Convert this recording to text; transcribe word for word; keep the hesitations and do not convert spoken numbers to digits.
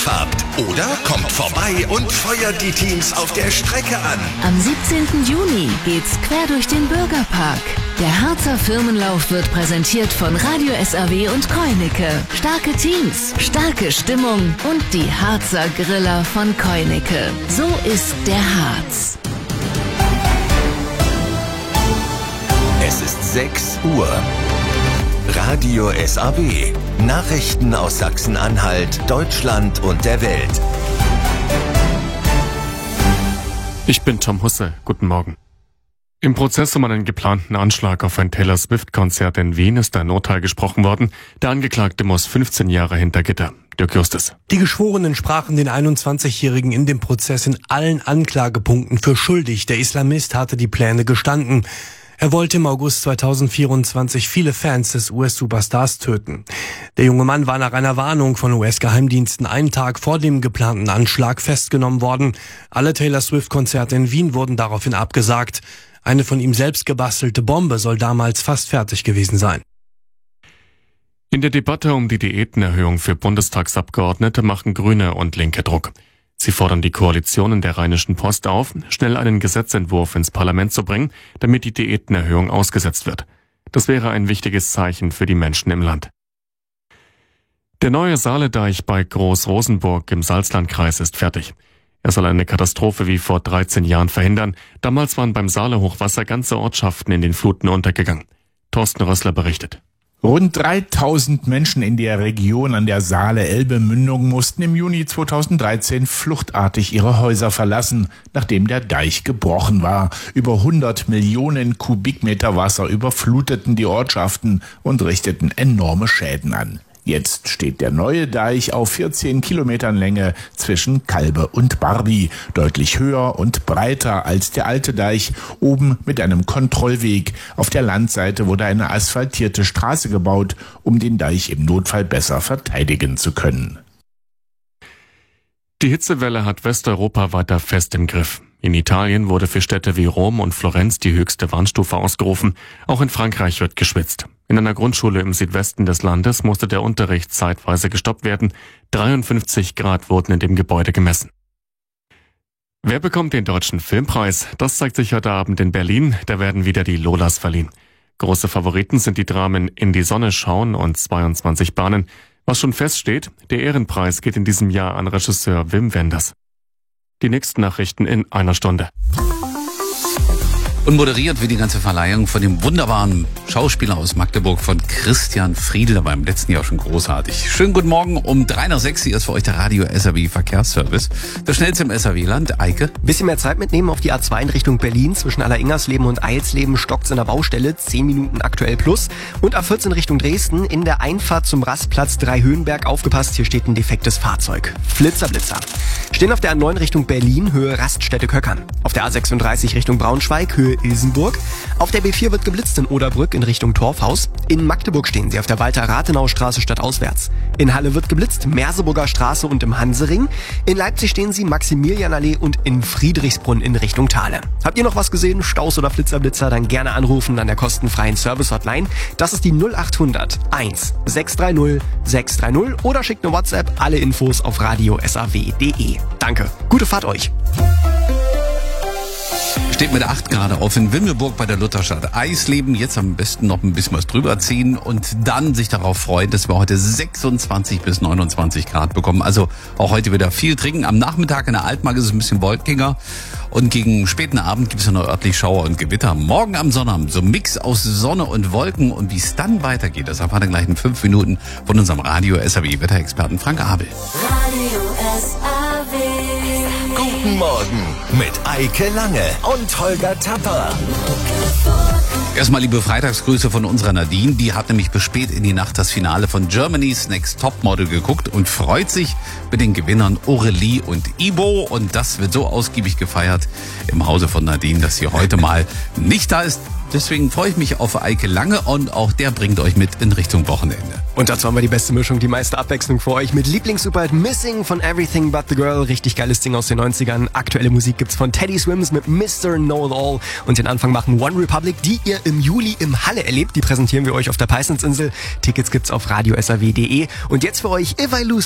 habt. Oder kommt vorbei und feuert die Teams auf der Strecke an. Am siebzehnten Juni geht's quer durch den Bürgerpark. Der Harzer Firmenlauf wird präsentiert von Radio S A W und Koineke. Starke Teams, starke Stimmung und die Harzer Griller von Koineke. So ist der Harz. Es ist sechs Uhr. Radio S A W. Nachrichten aus Sachsen-Anhalt, Deutschland und der Welt. Ich bin Tom Husse. Guten Morgen. Im Prozess um einen geplanten Anschlag auf ein Taylor Swift-Konzert in Wien ist ein Urteil gesprochen worden. Der Angeklagte muss fünfzehn Jahre hinter Gitter. Dirk Justus. Die Geschworenen sprachen den einundzwanzigjährigen in dem Prozess in allen Anklagepunkten für schuldig. Der Islamist hatte die Pläne gestanden. Er wollte im August zweitausendvierundzwanzig viele Fans des U S-Superstars töten. Der junge Mann war nach einer Warnung von U S-Geheimdiensten einen Tag vor dem geplanten Anschlag festgenommen worden. Alle Taylor Swift-Konzerte in Wien wurden daraufhin abgesagt. Eine von ihm selbst gebastelte Bombe soll damals fast fertig gewesen sein. In der Debatte um die Diätenerhöhung für Bundestagsabgeordnete machen Grüne und Linke Druck. Sie fordern die Koalition in der Rheinischen Post auf, schnell einen Gesetzentwurf ins Parlament zu bringen, damit die Diätenerhöhung ausgesetzt wird. Das wäre ein wichtiges Zeichen für die Menschen im Land. Der neue Saaledeich bei Groß-Rosenburg im Salzlandkreis ist fertig. Er soll eine Katastrophe wie vor dreizehn Jahren verhindern. Damals waren beim Saale-Hochwasser ganze Ortschaften in den Fluten untergegangen. Thorsten Rössler berichtet. Rund dreitausend Menschen in der Region an der Saale-Elbe-Mündung mussten im Juni zweitausenddreizehn fluchtartig ihre Häuser verlassen, nachdem der Deich gebrochen war. Über hundert Millionen Kubikmeter Wasser überfluteten die Ortschaften und richteten enorme Schäden an. Jetzt steht der neue Deich auf vierzehn Kilometern Länge zwischen Kalbe und Barby, deutlich höher und breiter als der alte Deich, oben mit einem Kontrollweg. Auf der Landseite wurde eine asphaltierte Straße gebaut, um den Deich im Notfall besser verteidigen zu können. Die Hitzewelle hat Westeuropa weiter fest im Griff. In Italien wurde für Städte wie Rom und Florenz die höchste Warnstufe ausgerufen. Auch in Frankreich wird geschwitzt. In einer Grundschule im Südwesten des Landes musste der Unterricht zeitweise gestoppt werden. dreiundfünfzig Grad wurden in dem Gebäude gemessen. Wer bekommt den Deutschen Filmpreis? Das zeigt sich heute Abend in Berlin. Da werden wieder die Lolas verliehen. Große Favoriten sind die Dramen In die Sonne schauen und zweiundzwanzig Bahnen. Was schon feststeht, der Ehrenpreis geht in diesem Jahr an Regisseur Wim Wenders. Die nächsten Nachrichten in einer Stunde. Und moderiert wird die ganze Verleihung von dem wunderbaren Schauspieler aus Magdeburg, von Christian Friedl. Der war im letzten Jahr schon großartig. Schönen guten Morgen, um drei nach sechs. Hier ist für euch der Radio S A W Verkehrsservice. Das schnellste im S A W-Land. Eike. Bisschen mehr Zeit mitnehmen auf die A zwei in Richtung Berlin. Zwischen Alleringers-Leben und Eilsleben stockt's in der Baustelle. zehn Minuten aktuell plus. Und A vierzehn Richtung Dresden in der Einfahrt zum Rastplatz Dreihöhenberg. Aufgepasst, hier steht ein defektes Fahrzeug. Flitzer, Blitzer. Stehen auf der A neun Richtung Berlin, Höhe Raststätte Köckern. Auf der A sechsunddreißig Richtung Braunschweig, Höhe Ilsenburg. Auf der B vier wird geblitzt in Oderbrück in Richtung Torfhaus. In Magdeburg stehen sie auf der Walter-Rathenau-Straße stadtauswärts. In Halle wird geblitzt, Merseburger Straße und im Hansering. In Leipzig stehen sie Maximilianallee und in Friedrichsbrunn in Richtung Thale. Habt ihr noch was gesehen? Staus oder Flitzerblitzer? Dann gerne anrufen an der kostenfreien Service-Hotline. Das ist die null achthundert eins sechs drei null sechs drei null oder schickt eine WhatsApp. Alle Infos auf radio s a w punkt d e. Danke. Gute Fahrt euch. Steht mit acht Grad auf in Wimmelburg bei der Lutherstadt Eisleben. Jetzt am besten noch ein bisschen was drüber ziehen und dann sich darauf freuen, dass wir heute sechsundzwanzig bis neunundzwanzig Grad bekommen. Also auch heute wieder viel trinken. Am Nachmittag in der Altmark ist es ein bisschen wolkiger. Und gegen späten Abend gibt es noch örtlich Schauer und Gewitter. Morgen am Sonnabend so ein Mix aus Sonne und Wolken. Und wie es dann weitergeht, das erfahren wir gleich in fünf Minuten von unserem Radio S A W-Wetterexperten Frank Abel. Radio S A W. Guten Morgen mit Eike Lange und Holger Tapper. Erstmal liebe Freitagsgrüße von unserer Nadine. Die hat nämlich bis spät in die Nacht das Finale von Germany's Next Topmodel geguckt und freut sich mit den Gewinnern Aurelie und Ibo. Und das wird so ausgiebig gefeiert im Hause von Nadine, dass sie heute mal nicht da ist. Deswegen freue ich mich auf Eike Lange und auch der bringt euch mit in Richtung Wochenende. Und dazu haben wir die beste Mischung, die meiste Abwechslung für euch mit Lieblingssuperhit Missing von Everything But The Girl. Richtig geiles Ding aus den neunzigern. Aktuelle Musik gibt's von Teddy Swims mit Mister Know-It-All. Und den Anfang machen One Republic, die ihr im Juli im Halle erlebt. Die präsentieren wir euch auf der Peissensinsel. Tickets gibt's auf radio s a w punkt d e. Und jetzt für euch If I Lose